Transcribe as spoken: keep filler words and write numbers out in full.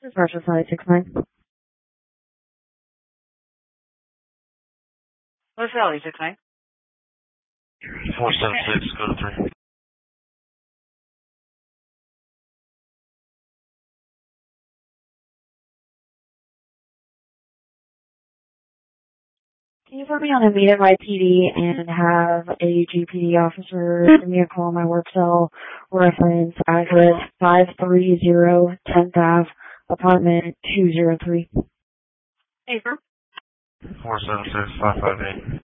This is Marshall Sally six nine. What's Sally six nine? four seven six, go to three. Can you put me on a meet at my P D and have a G P D officer give me a call on my work cell, reference address five three zero tenth Ave, apartment two zero three. Hey, sir. four seven six, five five eight.